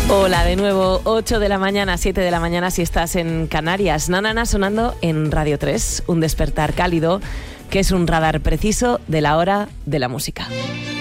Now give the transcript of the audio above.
Hola de nuevo, 8 de la mañana, 7 de la mañana si estás en Canarias. Nanana sonando en Radio 3, un despertar cálido que es un radar preciso de la hora de la música.